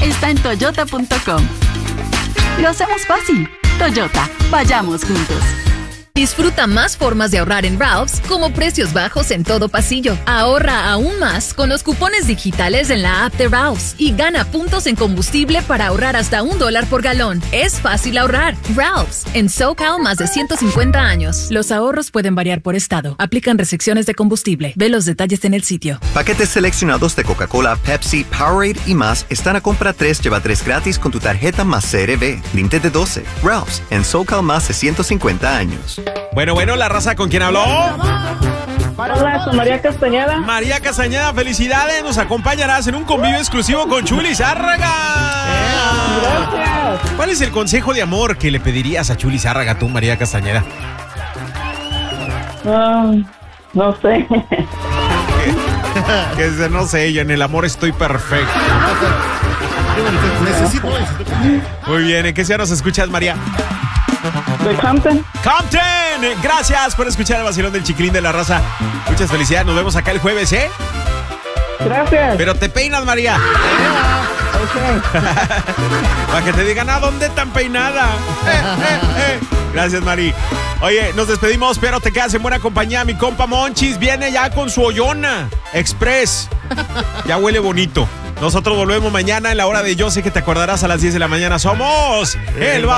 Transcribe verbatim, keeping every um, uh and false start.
está en toyota punto com. Lo hacemos fácil. Toyota, vayamos juntos. Disfruta más formas de ahorrar en Ralph's, como precios bajos en todo pasillo. Ahorra aún más con los cupones digitales en la app de Ralph's y gana puntos en combustible para ahorrar hasta un dólar por galón. Es fácil ahorrar. Ralph's, en SoCal más de ciento cincuenta años. Los ahorros pueden variar por estado. Aplican restricciones de combustible. Ve los detalles en el sitio. Paquetes seleccionados de Coca-Cola, Pepsi, Powerade y más están a compra tres, lleva tres gratis con tu tarjeta más C R B. Límite de doce. Ralph's, en SoCal más de ciento cincuenta años. Bueno, bueno, la raza, ¿con quién habló? Hola, con María Castañeda. María Castañeda, felicidades. Nos acompañarás en un convivio exclusivo con Chuli Zárraga. Gracias. ¿Cuál es el consejo de amor que le pedirías a Chuli Zárraga tú, María Castañeda? Uh, no sé. Que dice, no sé, yo en el amor estoy perfecto. Necesito. Muy bien, ¿en qué ciudad nos escuchas, María? De Compton. Compton, gracias por escuchar el vacilón del Chiquilín de la Raza. Muchas felicidades, nos vemos acá el jueves, ¿eh? Gracias. Pero te peinas, María. Okay. Para que te digan, ¿a dónde tan peinada? Eh, eh, eh. Gracias, Mari. Oye, nos despedimos, pero te quedas en buena compañía. Mi compa Monchis viene ya con su Ollona Express. Ya huele bonito. Nosotros volvemos mañana en la hora de Yo Sé Que Te Acordarás a las diez de la mañana. Somos el